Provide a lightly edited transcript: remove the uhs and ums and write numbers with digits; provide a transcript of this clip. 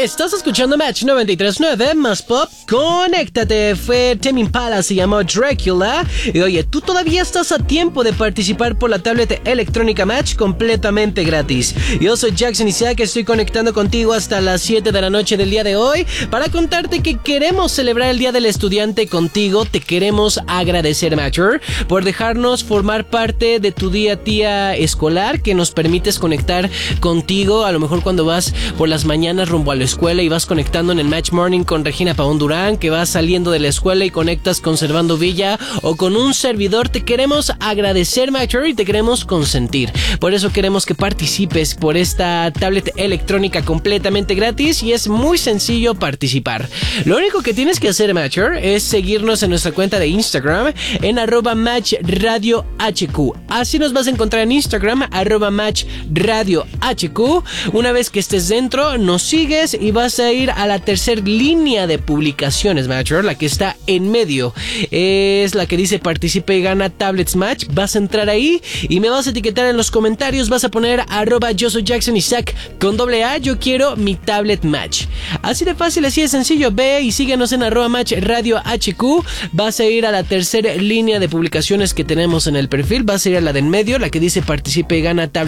Estás escuchando Match 93.9 más pop. Conéctate. Fue Tame Impala, se llamó Dracula. Y oye, tú todavía estás a tiempo de participar por la tablet electrónica Match completamente gratis. Yo soy Jackson Isaac, estoy conectando contigo hasta las 7 de la noche del día de hoy para contarte que queremos celebrar el Día del Estudiante contigo. Te queremos agradecer, Matcher, por dejarnos formar parte de tu día a día escolar, que nos permites conectar contigo, a lo mejor cuando vas por las mañanas rumbo a la escuela y vas conectando en el Match Morning con Regina Paón Durán, que vas saliendo de la escuela y conectas con Servando Villa o con un servidor. Te queremos agradecer, Matcher, y te queremos consentir. Por eso queremos que participes por esta tablet electrónica completamente gratis y es muy sencillo participar. Lo único que tienes que hacer, Matcher, es seguirnos en nuestra cuenta de Instagram en @MatchRadioHQ. Así nos vas a encontrar en Instagram, @MatchRadioHQ. Una vez que estés dentro, nos sigues y vas a ir a la tercera línea de publicaciones, Matcher, la que está en medio. Es la que dice participe y gana tablets Match. Vas a entrar ahí y me vas a etiquetar en los comentarios. Vas a poner @yo soy Jackson Isaac con @, yo quiero mi tablet Match. Así de fácil, así de sencillo. Ve y síguenos en @MatchRadioHQ. Vas a ir a la tercera línea de publicaciones que tenemos en el perfil. Vas a ir a la de en medio, la que dice participe y gana tablet